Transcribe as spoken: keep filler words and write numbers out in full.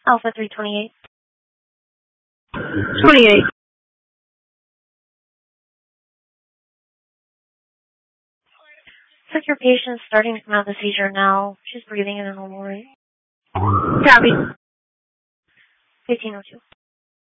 Alpha three twenty-eight. twenty-eight. Looks like your patient's starting to come out of the seizure now. She's breathing in a normal rate. Copy. fifteen oh two.